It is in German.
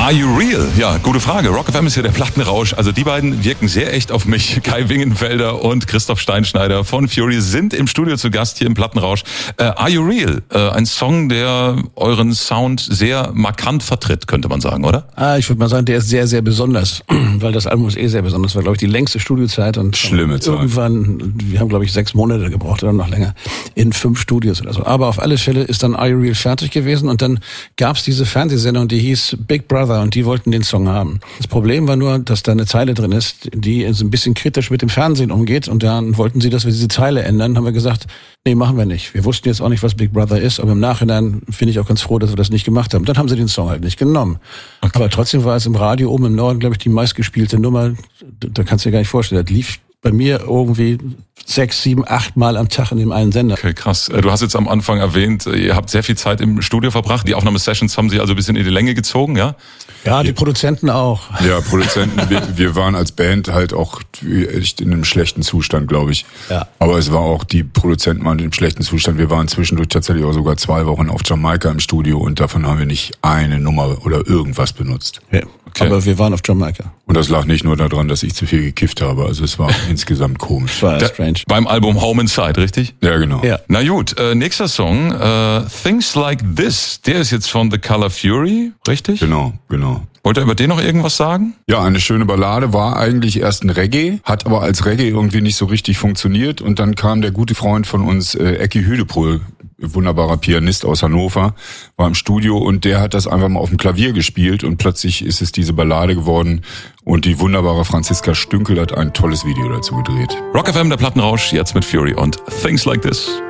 Are You Real? Ja, gute Frage. Rock FM ist hier der Plattenrausch. Also die beiden wirken sehr echt auf mich. Kai Wingenfelder und Christoph Steinschneider von Fury sind im Studio zu Gast hier im Plattenrausch. Are You Real? Ein Song, der euren Sound sehr markant vertritt, könnte man sagen, oder? Ich würde mal sagen, der ist sehr, sehr besonders, weil das Album ist sehr besonders. War, glaube ich, die längste Studiozeit und schlimme Zeit. Irgendwann, wir haben, glaube ich, 6 Monate gebraucht oder noch länger in 5 Studios oder so. Aber auf alle Fälle ist dann Are You Real fertig gewesen und dann gab's diese Fernsehsendung, die hieß Big Brother und die wollten den Song haben. Das Problem war nur, dass da eine Zeile drin ist, die so ein bisschen kritisch mit dem Fernsehen umgeht und dann wollten sie, dass wir diese Zeile ändern. Haben wir gesagt, nee, machen wir nicht. Wir wussten jetzt auch nicht, was Big Brother ist, aber im Nachhinein bin ich auch ganz froh, dass wir das nicht gemacht haben. Dann haben sie den Song halt nicht genommen. Okay. Aber trotzdem war es im Radio oben im Norden, glaube ich, die meistgespielte Nummer. Da kannst du dir gar nicht vorstellen. Das lief bei mir irgendwie 6, 7, 8 Mal am Tag in dem einen Sender. Okay, krass. Du hast jetzt am Anfang erwähnt, ihr habt sehr viel Zeit im Studio verbracht. Die Aufnahmesessions haben sich also ein bisschen in die Länge gezogen, ja? Ja, die Produzenten auch. Ja, Produzenten. wir waren als Band halt auch echt in einem schlechten Zustand, glaube ich. Ja. Aber es war auch, die Produzenten waren in einem schlechten Zustand. Wir waren zwischendurch tatsächlich auch sogar 2 Wochen auf Jamaika im Studio und davon haben wir nicht eine Nummer oder irgendwas benutzt. Ja. Okay. Aber wir waren auf Jamaika. Und das lag nicht nur daran, dass ich zu viel gekifft habe. Also es war insgesamt komisch. War strange. Beim Album Home Inside, richtig? Ja, genau. Ja. Na gut, nächster Song, Things Like This. Der ist jetzt von The Color Fury, richtig? Genau. Wollt ihr über den noch irgendwas sagen? Ja, eine schöne Ballade, war eigentlich erst ein Reggae, hat aber als Reggae irgendwie nicht so richtig funktioniert. Und dann kam der gute Freund von uns, Ecki Hüdepohl, wunderbarer Pianist aus Hannover, war im Studio und der hat das einfach mal auf dem Klavier gespielt und plötzlich ist es diese Ballade geworden und die wunderbare Franziska Stünkel hat ein tolles Video dazu gedreht. Rock FM, der Plattenrausch, jetzt mit Fury und Things Like This.